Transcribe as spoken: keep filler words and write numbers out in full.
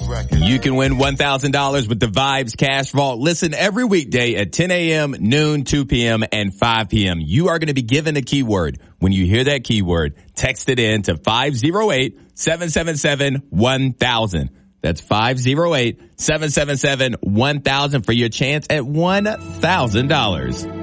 You can win one thousand dollars with the Vibes Cash Vault. Listen every weekday at ten a.m., noon, two p.m., and five p.m. You are going to be given a keyword. When you hear that keyword, text it in to five oh eight, seven seven seven, one thousand. That's five oh eight, seven seven seven, one thousand for your chance at one thousand dollars.